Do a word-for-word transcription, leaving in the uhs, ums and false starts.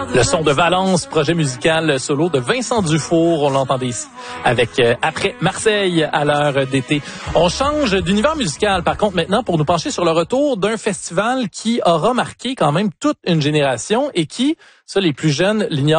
Le son de Valence, projet musical solo de Vincent Dufour, on l'entendait ici, avec euh, Après Marseille à l'heure d'été. On change d'univers musical, par contre, maintenant, pour nous pencher sur le retour d'un festival qui aura marqué quand même toute une génération et qui, ça, les plus jeunes l'ignorent.